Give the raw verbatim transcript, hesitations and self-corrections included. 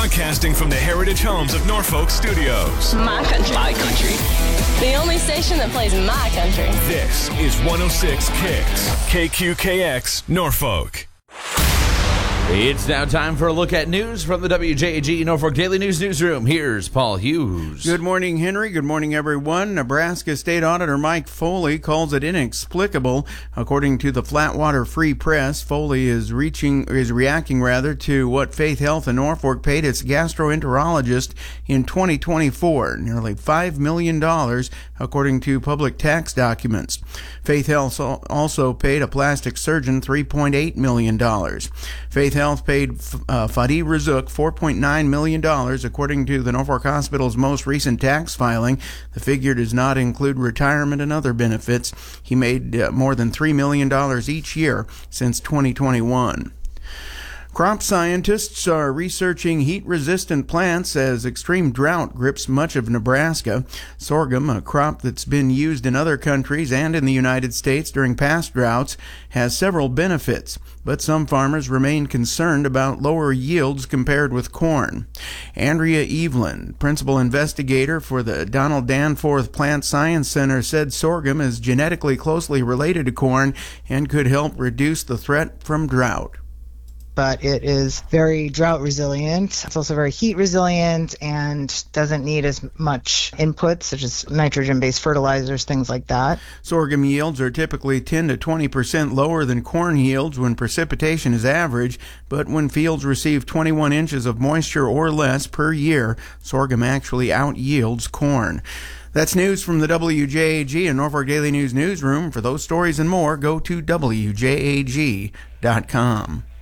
Broadcasting from the Heritage Homes of Norfolk Studios. My country. My country. The only station that plays my country. This is one oh six Kicks. K Q K X, Norfolk. It's now time for a look at news from the W J A G Norfolk Daily News Newsroom. Here's Paul Hughes. Good morning, Henry. Good morning, everyone. Nebraska State Auditor Mike Foley calls it inexplicable. According to the Flatwater Free Press, Foley is reaching is reacting rather to what Faith Health in Norfolk paid its gastroenterologist in twenty twenty-four, nearly five million dollars, according to public tax documents. Faith Health also paid a plastic surgeon three point eight million dollars. Faith Health paid uh, Fadi Razzouk four point nine million dollars, according to the Norfolk Hospital's most recent tax filing. The figure does not include retirement and other benefits. He made uh, more than three million dollars each year since twenty twenty-one. Crop scientists are researching heat-resistant plants as extreme drought grips much of Nebraska. Sorghum, a crop that's been used in other countries and in the United States during past droughts, has several benefits, but some farmers remain concerned about lower yields compared with corn. Andrea Evelyn, principal investigator for the Donald Danforth Plant Science Center, said sorghum is genetically closely related to corn and could help reduce the threat from drought. But it is very drought resilient. It's also very heat resilient and doesn't need as much input, such as nitrogen-based fertilizers, things like that. Sorghum yields are typically ten to twenty percent lower than corn yields when precipitation is average, but when fields receive twenty-one inches of moisture or less per year, sorghum actually out-yields corn. That's news from the W J A G and Norfolk Daily News Newsroom. For those stories and more, go to W J A G dot com.